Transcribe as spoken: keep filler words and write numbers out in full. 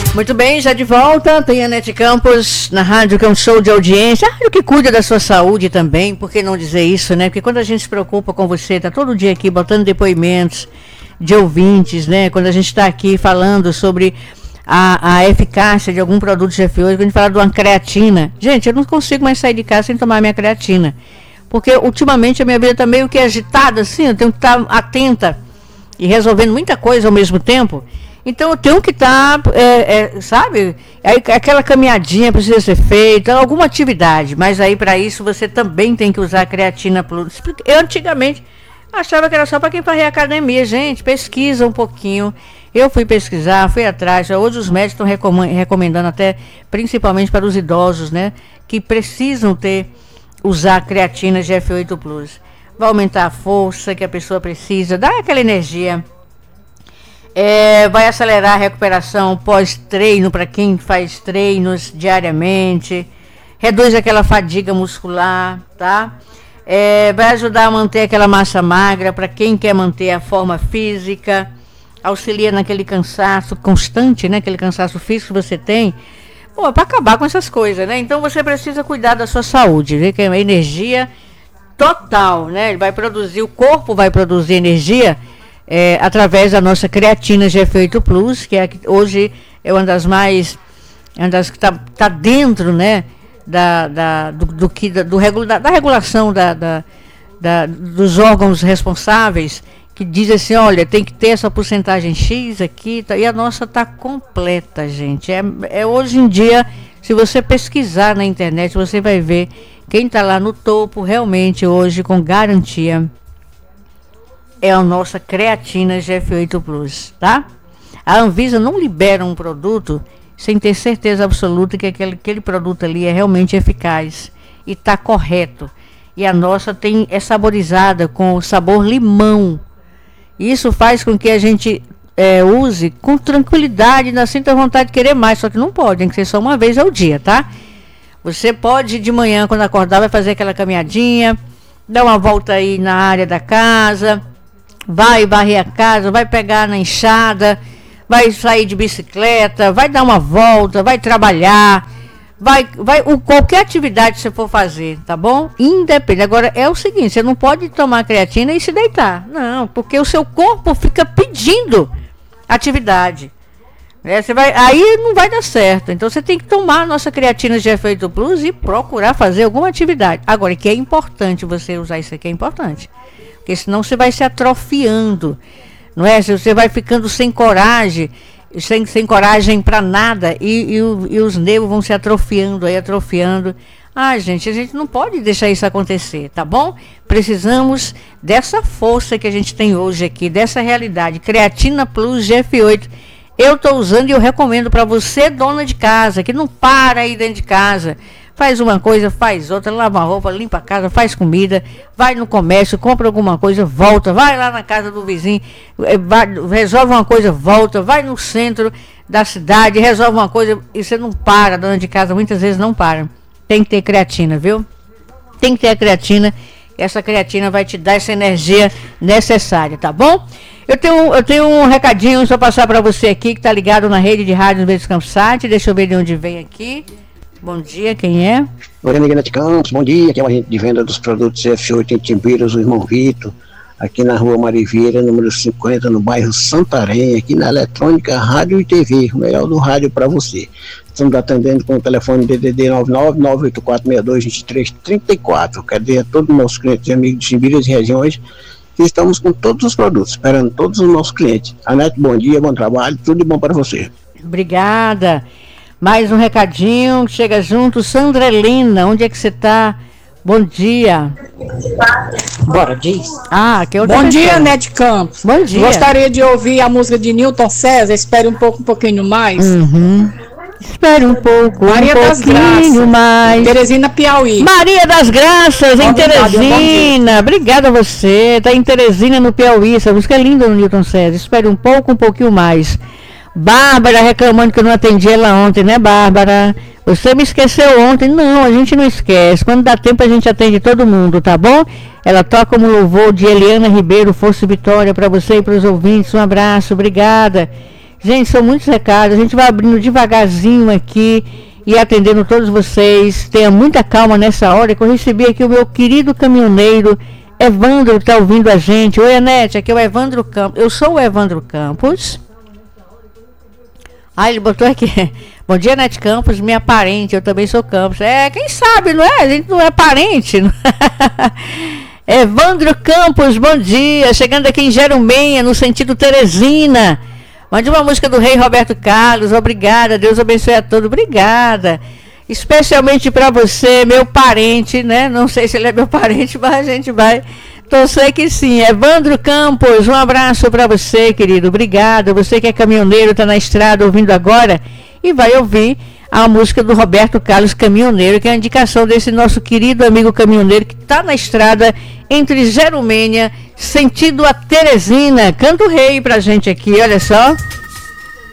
Muito bem, já de volta, tem a Nete Campos na rádio, que é um show de audiência, a rádio que cuida da sua saúde também, por que não dizer isso, né? Porque quando a gente se preocupa com você, tá todo dia aqui botando depoimentos de ouvintes, né? Quando a gente está aqui falando sobre a, a eficácia de algum produto de F oito, quando a gente fala de uma creatina, gente, eu não consigo mais sair de casa sem tomar minha creatina, porque ultimamente a minha vida está meio que agitada, assim, eu tenho que estar atenta e resolvendo muita coisa ao mesmo tempo. Então eu tenho que estar, tá, é, é, sabe, aí, aquela caminhadinha precisa ser feita, alguma atividade, mas aí para isso você também tem que usar a creatina plus. Eu antigamente achava que era só para quem fazia academia, gente, pesquisa um pouquinho. Eu fui pesquisar, fui atrás, hoje os médicos estão recomendando até, principalmente para os idosos, né, que precisam ter, usar a creatina G F oito plus. Vai aumentar a força que a pessoa precisa, dá aquela energia. É, vai acelerar a recuperação pós-treino para quem faz treinos diariamente, reduz aquela fadiga muscular, tá? É, vai ajudar a manter aquela massa magra para quem quer manter a forma física, auxilia naquele cansaço constante, né? Aquele cansaço físico que você tem, pô, para acabar com essas coisas, né? Então você precisa cuidar da sua saúde, né? Que é uma energia total, né? Ele vai produzir, o corpo vai produzir energia É, através da nossa creatina G F oito plus, que é que hoje é uma das mais, uma das que está tá dentro, né, da, da, do, do, que, da, do regula, da regulação da, da, da, dos órgãos responsáveis, que diz assim, olha, tem que ter essa porcentagem X aqui, tá, e a nossa está completa, gente. É, é hoje em dia, se você pesquisar na internet, você vai ver quem está lá no topo, realmente hoje, com garantia, é a nossa creatina G F oito plus, tá? A Anvisa não libera um produto sem ter certeza absoluta que aquele, aquele produto ali é realmente eficaz e está correto. E a nossa tem, é saborizada com o sabor limão. Isso faz com que a gente é, use com tranquilidade, não sinta vontade de querer mais, só que não pode, tem que ser só uma vez ao dia, tá? Você pode de manhã, quando acordar, vai fazer aquela caminhadinha, dar uma volta aí na área da casa, vai varrer a casa, vai pegar na enxada, vai sair de bicicleta, vai dar uma volta, vai trabalhar, vai, vai o, qualquer atividade que você for fazer, tá bom? Independente. Agora, é o seguinte, você não pode tomar creatina e se deitar. Não, porque o seu corpo fica pedindo atividade. É, você vai, aí não vai dar certo. Então, você tem que tomar a nossa creatina G F oito plus e procurar fazer alguma atividade. Agora, que é importante você usar isso aqui, é importante. Porque senão você vai se atrofiando, não é? Você vai ficando sem coragem, sem, sem coragem para nada, e, e, o, e os nervos vão se atrofiando, aí atrofiando. Ah, gente, a gente não pode deixar isso acontecer, tá bom? Precisamos dessa força que a gente tem hoje aqui, dessa realidade. Creatina Plus G F oito. Eu estou usando e eu recomendo para você, dona de casa, que não para aí dentro de casa. Faz uma coisa, faz outra, lava a roupa, limpa a casa, faz comida, vai no comércio, compra alguma coisa, volta, vai lá na casa do vizinho, vai, resolve uma coisa, volta, vai no centro da cidade, resolve uma coisa, e você não para, dona de casa, muitas vezes não para. Tem que ter creatina, viu? Tem que ter a creatina, essa creatina vai te dar essa energia necessária, tá bom? Eu tenho, eu tenho um recadinho só passar para você aqui, que tá ligado na rede de rádio Verdes Campos Sat, deixa eu ver de onde vem aqui. Bom dia, quem é? Lorena Nete Campos, bom dia, aqui é uma gente de venda dos produtos F oito em Timbiras, o irmão Vitor, aqui na rua Mariveira, número cinquenta, no bairro Santarém, aqui na eletrônica, rádio e T V, o melhor do rádio para você. Estamos atendendo com o telefone D D D nove nove nove oito quatro seis dois dois três três quatro. Quero dizer a todos os nossos clientes e amigos de Timbiras e regiões que estamos com todos os produtos, esperando todos os nossos clientes. Anete, bom dia, bom trabalho, tudo de bom para você. Obrigada. Mais um recadinho, chega junto, Sandra Helena, onde é que você está? Bom dia. Bora, diz. Ah, que é outra Bom pessoa. dia, Nete Campos. Bom dia. Gostaria de ouvir a música de Newton César, espere um pouco, um pouquinho mais. Uhum. Espere um pouco, Maria um das pouquinho Graças. mais. Teresina, Piauí. Maria das Graças, em Obrigado, Teresina. Obrigada a você. Está em Teresina, no Piauí. Essa música é linda no Newton César. Espere um pouco, um pouquinho mais. Bárbara reclamando que eu não atendi ela ontem, né, Bárbara? Você me esqueceu ontem. Não, a gente não esquece. Quando dá tempo a gente atende todo mundo, tá bom? Ela toca como louvor de Eliana Ribeiro, Força e Vitória para você e para os ouvintes. Um abraço, obrigada. Gente, são muitos recados, a gente vai abrindo devagarzinho aqui e atendendo todos vocês. Tenha muita calma nessa hora, que eu recebi aqui o meu querido caminhoneiro Evandro, que está ouvindo a gente. Oi, Anete, aqui é o Evandro Campos. Eu sou o Evandro Campos. Ah, ele botou aqui. Bom dia, Anete Campos, minha parente, eu também sou Campos. É, quem sabe, não é? A gente não é parente. Não é? Evandro Campos, bom dia. Chegando aqui em Jerumenha, no sentido Teresina. Mande uma música do Rei Roberto Carlos. Obrigada, Deus abençoe a todos. Obrigada. Especialmente para você, meu parente, né? Não sei se ele é meu parente, mas a gente vai torcer que sim. Evandro Campos, um abraço para você, querido. Obrigada. Você que é caminhoneiro, está na estrada ouvindo agora e vai ouvir a música do Roberto Carlos, Caminhoneiro, que é a indicação desse nosso querido amigo caminhoneiro que está na estrada entre Jerumenha, sentido a Teresina. Canta o Rei pra gente aqui, olha só.